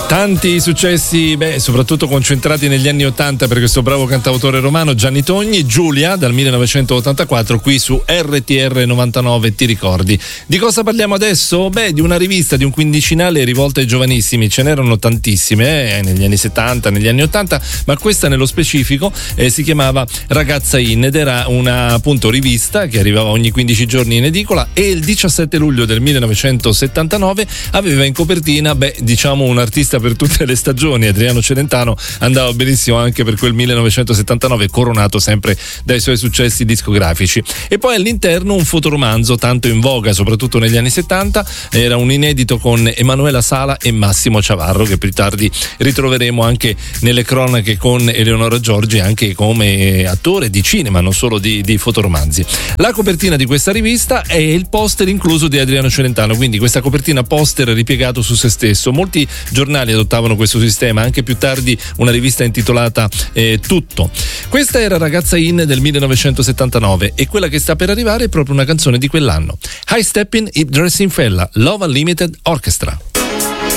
Tanti successi, soprattutto concentrati negli anni '80 per questo bravo cantautore romano Gianni Togni. Giulia dal 1984 qui su RTR 99. Ti ricordi? Di cosa parliamo adesso? Di una rivista di un quindicinale rivolta ai giovanissimi. Ce n'erano tantissime negli anni 70, negli anni 80, ma questa nello specifico si chiamava Ragazza In ed era una appunto rivista che arrivava ogni 15 giorni in edicola, e il 17 luglio del 1979 aveva in copertina diciamo un artista per tutte le stagioni. Adriano Celentano andava benissimo anche per quel 1979, coronato sempre dai suoi successi discografici. E poi all'interno un fotoromanzo tanto in voga soprattutto negli anni 70, era un inedito con Emanuela Sala e Massimo Ciavarro, che più tardi ritroveremo anche nelle cronache con Eleonora Giorgi, anche come attore di cinema, non solo di fotoromanzi. La copertina di questa rivista è il poster incluso di Adriano Celentano, quindi questa copertina poster ripiegato su se stesso. Molti giornali adottavano questo sistema, anche più tardi una rivista intitolata Tutto. Questa era Ragazza In del 1979, e quella che sta per arrivare è proprio una canzone di quell'anno. High Steppin' Hip Dressing Fella, Love Unlimited Orchestra.